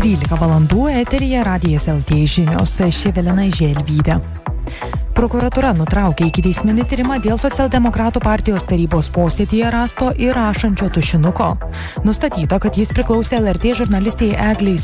13 valandų eteryje Radijas LT žinios, Evelina Želvytė. Prokuratūra nutraukė ikiteisminį tyrimą dėl Socialdemokratų partijos tarybos posėdyje rasto įrašančio tušinuko. Nustatyta, kad jis priklausė LRT žurnalistei Eglei